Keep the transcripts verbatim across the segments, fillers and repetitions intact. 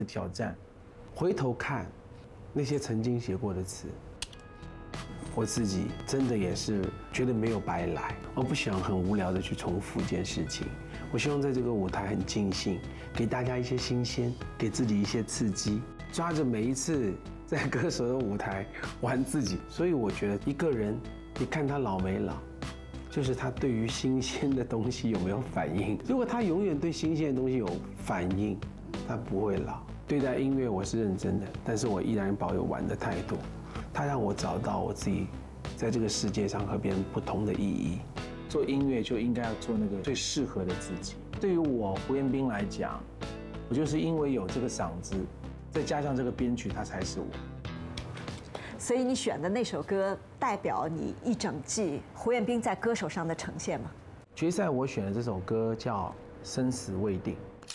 挑战，回头看那些曾经写过的词，我自己真的也是觉得没有白来。我不想很无聊的去重复一件事情，我希望在这个舞台很尽兴，给大家一些新鲜，给自己一些刺激，抓着每一次在歌手的舞台玩自己。所以我觉得一个人，你看他老没老，就是他对于新鲜的东西有没有反应。如果他永远对新鲜的东西有反应，他不会老。对待音乐我是认真的，但是我依然保有玩的态度。它让我找到我自己在这个世界上和别人不同的意义。做音乐就应该要做那个最适合的自己。对于我胡彦斌来讲，我就是因为有这个嗓子，再加上这个编曲，它才是我。 所以你选的那首歌代表你一整季胡彦斌在歌手上的呈现吗？ 决赛我选的这首歌叫《生死未定》。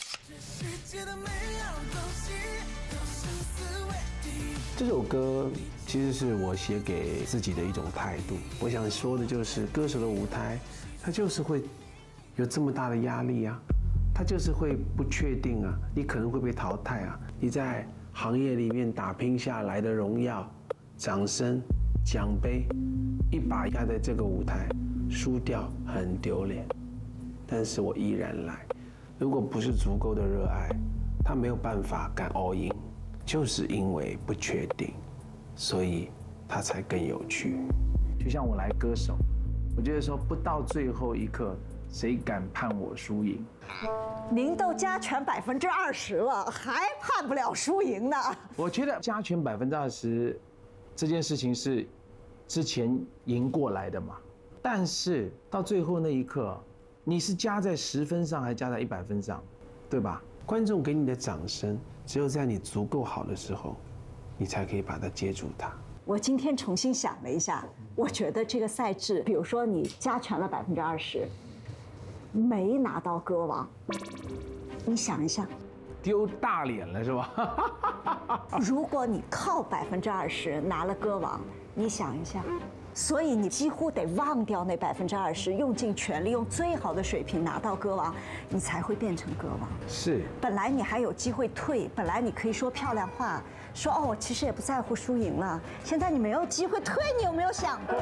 这首歌其实是我写给自己的一种态度。我想说的就是，歌手的舞台，它就是会有这么大的压力啊，它就是会不确定啊，你可能会被淘汰啊。你在行业里面打拼下来的荣耀、掌声、奖杯，一把压在这个舞台，输掉很丢脸。但是我依然来，如果不是足够的热爱，他没有办法敢 all in。就是因为不确定，所以它才更有趣。就像我来歌手，我觉得说不到最后一刻，谁敢判我输赢？ 您都加权百分之二十了，还判不了输赢呢？ 我觉得加权百分之二十这件事情是之前赢过来的嘛，但是到最后那一刻，你是加在十分上，还加在一百分上，对吧？观众给你的掌声，只有在你足够好的时候，你才可以把它接住它。 我今天重新想了一下，我觉得这个赛制，比如说你加权了百分之二十，没拿到歌王，你想一下， 丢大脸了是吧？ 如果你靠百分之二十拿了歌王，你想一下。所以你几乎得忘掉那百分之二十，用尽全力，用最好的水平拿到歌王，你才会变成歌王。 是， 本来你还有机会退，本来你可以说漂亮话，说哦，我其实也不在乎输赢了。现在你没有机会退，你有没有想过？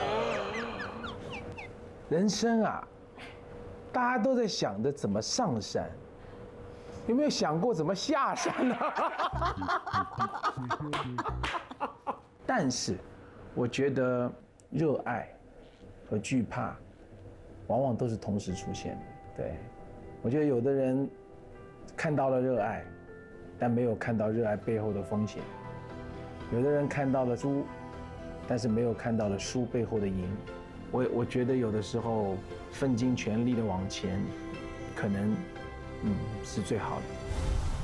人生啊，大家都在想着怎么上山，有没有想过怎么下山呢？但是，我觉得。热爱和惧怕，往往都是同时出现的。对，我觉得有的人看到了热爱，但没有看到热爱背后的风险；有的人看到了输，但是没有看到了输背后的赢。我我觉得有的时候奋尽全力的往前，可能嗯是最好的。